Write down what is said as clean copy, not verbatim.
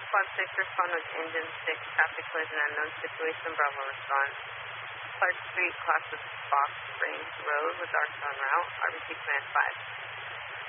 Squad 6, respond with engine 6, traffic collision, unknown situation, Bravo response. Clark Street, class of Fox Springs Road with Darkstone route, RBC Command 5.